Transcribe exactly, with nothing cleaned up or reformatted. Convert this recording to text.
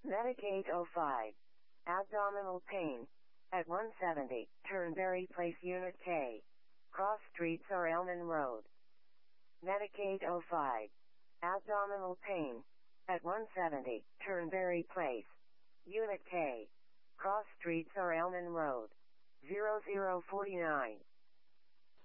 Medic eight oh five. Abdominal pain. At one seventy, Turnberry Place Unit K. Cross Streets or Elman Road. Medic eight oh five. Abdominal pain. At one seventy, Turnberry Place. Unit K. Cross Streets or Elman Road. zero zero four nine.